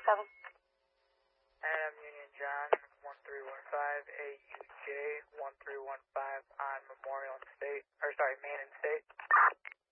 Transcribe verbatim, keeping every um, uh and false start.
seven. Adam Union John, one three one five, A U J, one three one five on Memorial and State, or sorry, Main and State.